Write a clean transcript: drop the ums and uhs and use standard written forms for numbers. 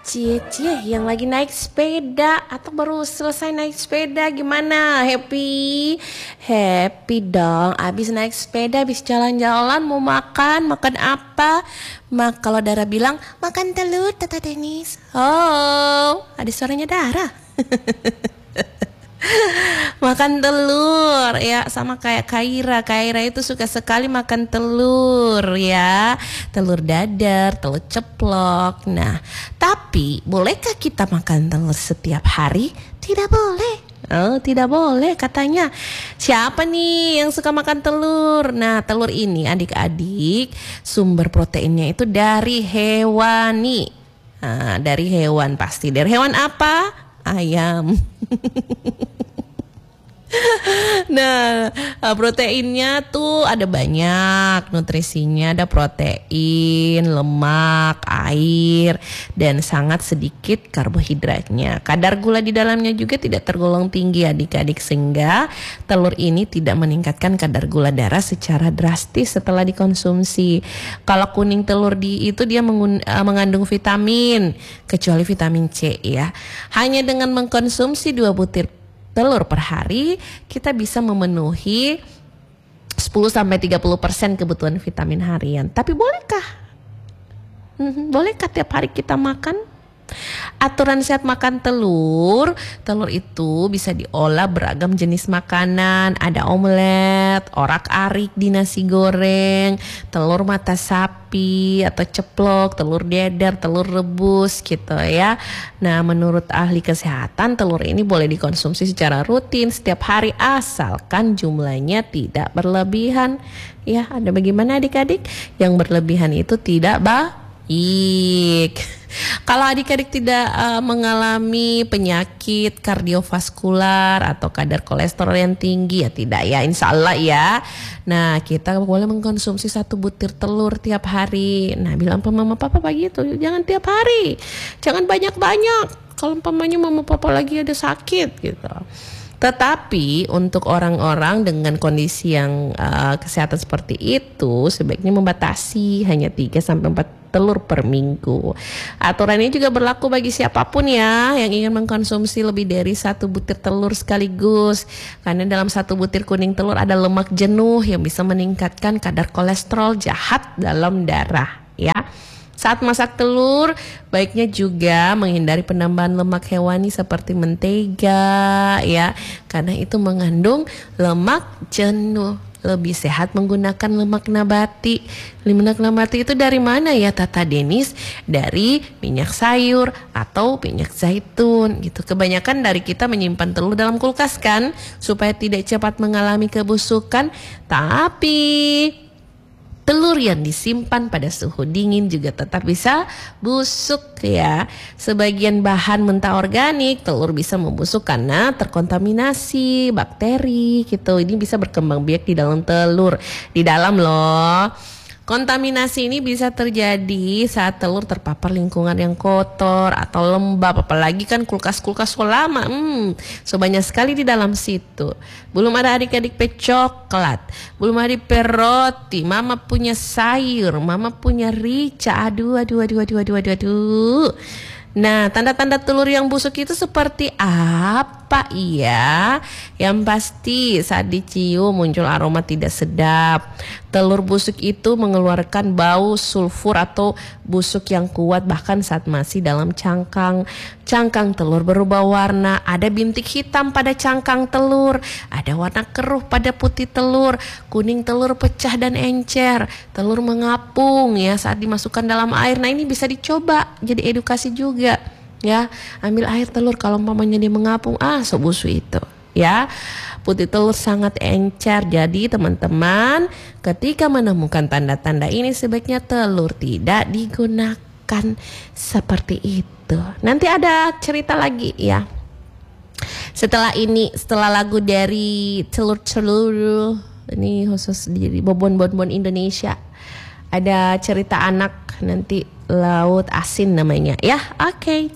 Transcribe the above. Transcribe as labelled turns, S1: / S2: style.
S1: Cie, yang lagi naik sepeda atau baru selesai naik sepeda gimana? Happy? Happy dong. Abis naik sepeda, abis jalan-jalan mau makan apa? Kalau Dara bilang makan telur, Tata Denis. Oh, ada suaranya Dara. Makan telur ya, sama kayak Kaira itu suka sekali makan telur ya, telur dadar, telur ceplok. Nah, tapi bolehkah kita makan telur setiap hari? Tidak boleh. Oh, tidak boleh katanya. Siapa nih yang suka makan telur? Nah, telur ini adik-adik sumber proteinnya itu dari hewani. Nah, dari hewan pasti. Dari hewan apa? Ayam. Nah, proteinnya tuh ada banyak nutrisinya, ada protein, lemak, air, dan sangat sedikit karbohidratnya. Kadar gula di dalamnya juga tidak tergolong tinggi adik-adik, sehingga telur ini tidak meningkatkan kadar gula darah secara drastis setelah dikonsumsi. Kalau kuning telur itu dia mengandung vitamin, kecuali vitamin C ya. Hanya dengan mengkonsumsi 2 butir telur per hari, kita bisa memenuhi 10-30% kebutuhan vitamin harian. Tapi bolehkah? Bolehkah tiap hari kita makan? Aturan sehat makan telur itu bisa diolah beragam jenis makanan. Ada omelet, orak-arik di nasi goreng, telur mata sapi atau ceplok, telur dadar, telur rebus gitu ya. Nah, menurut ahli kesehatan, telur ini boleh dikonsumsi secara rutin setiap hari asalkan jumlahnya tidak berlebihan. Ya, ada bagaimana adik-adik? Yang berlebihan itu tidak baik. Kalau adik-adik tidak mengalami penyakit kardiovaskular atau kadar kolesterol yang tinggi, ya tidak ya, insya Allah ya. Nah, kita boleh mengkonsumsi 1 butir telur tiap hari. Nah, bilang ke mama papa begitu, jangan tiap hari, jangan banyak-banyak. Kalau umpamanya mama papa lagi ada sakit gitu. Tetapi untuk orang-orang dengan kondisi yang kesehatan seperti itu, sebaiknya membatasi hanya 3-4 telur per minggu. Aturan ini juga berlaku bagi siapapun ya yang ingin mengkonsumsi lebih dari 1 butir telur sekaligus. Karena dalam 1 butir kuning telur ada lemak jenuh yang bisa meningkatkan kadar kolesterol jahat dalam darah ya. Saat masak telur, baiknya juga menghindari penambahan lemak hewani seperti mentega ya, karena itu mengandung lemak jenuh. Lebih sehat menggunakan lemak nabati. Lemak nabati itu dari mana ya Tata Denis? Dari minyak sayur atau minyak zaitun gitu. Kebanyakan dari kita menyimpan telur dalam kulkas kan, supaya tidak cepat mengalami kebusukan. Tapi telur yang disimpan pada suhu dingin juga tetap bisa busuk ya. Sebagian bahan mentah organik telur bisa membusuk karena terkontaminasi bakteri gitu. Ini bisa berkembang biak di dalam telur. Di dalam loh. Kontaminasi ini bisa terjadi saat telur terpapar lingkungan yang kotor atau lembab, apalagi kan kulkas-kulkas lama, banyak sekali di dalam situ. Belum ada adik-adik coklat, belum ada roti, mama punya sayur, mama punya rica, aduh. Nah, tanda-tanda telur yang busuk itu seperti apa ya? Yang pasti saat dicium muncul aroma tidak sedap. Telur busuk itu mengeluarkan bau sulfur atau busuk yang kuat bahkan saat masih dalam cangkang. Cangkang telur berubah warna, ada bintik hitam pada cangkang telur, ada warna keruh pada putih telur, kuning telur pecah dan encer, telur mengapung ya saat dimasukkan dalam air. Nah, ini bisa dicoba jadi edukasi juga ya. Ambil air telur kalau umpamanya dia mengapung, busu itu ya. Putih telur sangat encer. Jadi teman-teman, ketika menemukan tanda-tanda ini sebaiknya telur tidak digunakan seperti itu. Nanti ada cerita lagi ya. Setelah lagu dari telur ini khusus di Bonbon Indonesia, ada cerita anak nanti Laut Asin namanya ya. Oke.